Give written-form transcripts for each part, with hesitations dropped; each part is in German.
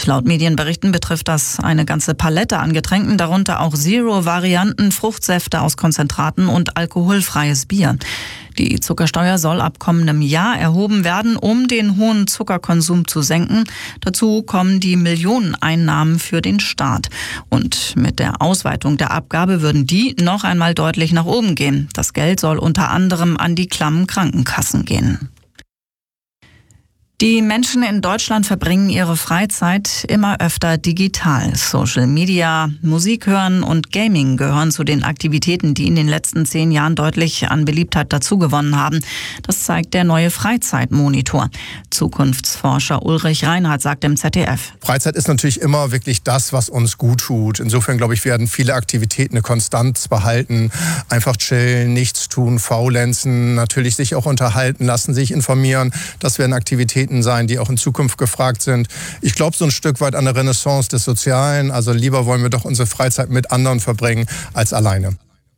Laut Medienberichten betrifft das eine ganze Palette an Getränken, darunter auch Zero-Varianten, Fruchtsäfte aus Konzentraten und alkoholfreies Bier. Die Zuckersteuer soll ab kommendem Jahr erhoben werden, um den hohen Zuckerkonsum zu senken. Dazu kommen die Millioneneinnahmen für den Staat. Und mit der Ausweitung der Abgabe würden die noch einmal deutlich nach oben gehen. Das Geld soll unter anderem an die klammen Krankenkassen gehen. Die Menschen in Deutschland verbringen ihre Freizeit immer öfter digital. Social Media, Musik hören und Gaming gehören zu den Aktivitäten, die in den letzten 10 Jahren deutlich an Beliebtheit dazugewonnen haben. Das zeigt der neue Freizeitmonitor. Zukunftsforscher Ulrich Reinhardt sagt im ZDF. Freizeit ist natürlich immer wirklich das, was uns gut tut. Insofern, glaube ich, werden viele Aktivitäten eine Konstanz behalten. Einfach chillen, nichts tun, faulenzen, natürlich sich auch unterhalten lassen, sich informieren. Das werden Aktivitäten sein, die auch in Zukunft gefragt sind. Ich glaube so ein Stück weit an eine Renaissance des Sozialen. Also lieber wollen wir doch unsere Freizeit mit anderen verbringen als alleine.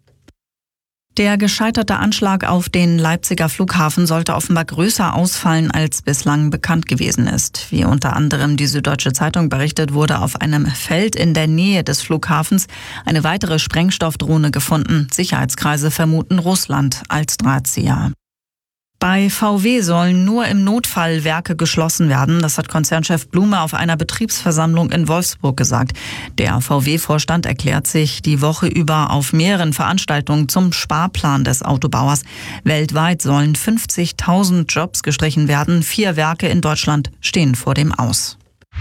Der gescheiterte Anschlag auf den Leipziger Flughafen sollte offenbar größer ausfallen, als bislang bekannt gewesen ist. Wie unter anderem die Süddeutsche Zeitung berichtet, wurde auf einem Feld in der Nähe des Flughafens eine weitere Sprengstoffdrohne gefunden. Sicherheitskreise vermuten Russland als Drahtzieher. Bei VW sollen nur im Notfall Werke geschlossen werden. Das hat Konzernchef Blume auf einer Betriebsversammlung in Wolfsburg gesagt. Der VW-Vorstand erklärt sich die Woche über auf mehreren Veranstaltungen zum Sparplan des Autobauers. Weltweit sollen 50.000 Jobs gestrichen werden. 4 Werke in Deutschland stehen vor dem Aus.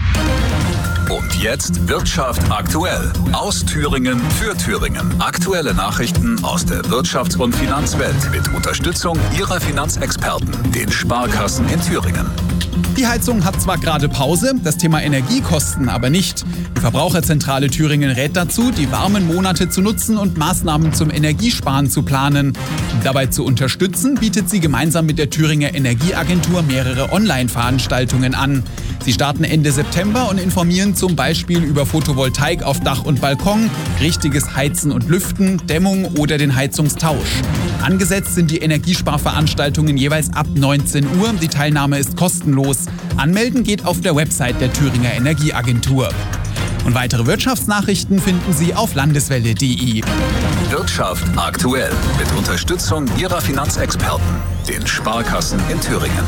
Und jetzt Wirtschaft aktuell. Aus Thüringen für Thüringen. Aktuelle Nachrichten aus der Wirtschafts- und Finanzwelt mit Unterstützung Ihrer Finanzexperten, den Sparkassen in Thüringen. Die Heizung hat zwar gerade Pause, das Thema Energiekosten aber nicht. Die Verbraucherzentrale Thüringen rät dazu, die warmen Monate zu nutzen und Maßnahmen zum Energiesparen zu planen. Um dabei zu unterstützen, bietet sie gemeinsam mit der Thüringer Energieagentur mehrere Online-Veranstaltungen an. Sie starten Ende September und informieren zum Beispiel über Photovoltaik auf Dach und Balkon, richtiges Heizen und Lüften, Dämmung oder den Heizungstausch. Angesetzt sind die Energiesparveranstaltungen jeweils ab 19 Uhr. Die Teilnahme ist kostenlos. Anmelden geht auf der Website der Thüringer Energieagentur. Und weitere Wirtschaftsnachrichten finden Sie auf landeswelle.de. Wirtschaft aktuell mit Unterstützung Ihrer Finanzexperten, den Sparkassen in Thüringen.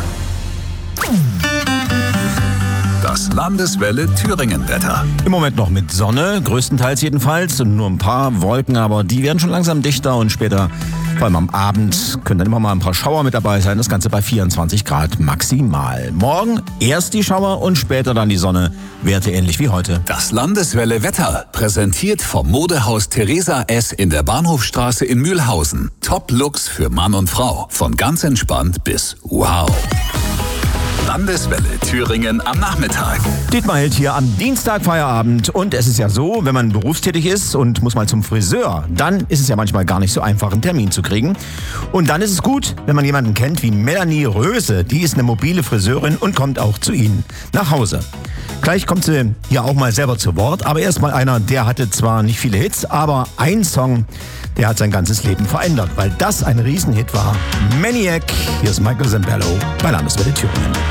Das Landeswelle Thüringen-Wetter. Im Moment noch mit Sonne, größtenteils jedenfalls, und nur ein paar Wolken, aber die werden schon langsam dichter und später, vor allem am Abend, können dann immer mal ein paar Schauer mit dabei sein, das Ganze bei 24 Grad maximal. Morgen erst die Schauer und später dann die Sonne, Werte ähnlich wie heute. Das Landeswelle Wetter, präsentiert vom Modehaus Theresa S. in der Bahnhofstraße in Mühlhausen. Top-Looks für Mann und Frau, von ganz entspannt bis wow. Landeswelle Thüringen am Nachmittag. Dietmar hält hier am Dienstag Feierabend und es ist ja so, wenn man berufstätig ist und muss mal zum Friseur, dann ist es ja manchmal gar nicht so einfach, einen Termin zu kriegen. Und dann ist es gut, wenn man jemanden kennt wie Melanie Röse, die ist eine mobile Friseurin und kommt auch zu Ihnen nach Hause. Gleich kommt sie hier auch mal selber zu Wort, aber erstmal einer, der hatte zwar nicht viele Hits, aber ein Song, der hat sein ganzes Leben verändert, weil das ein Riesenhit war. Maniac, hier ist Michael Zambello bei Landeswelle Thüringen.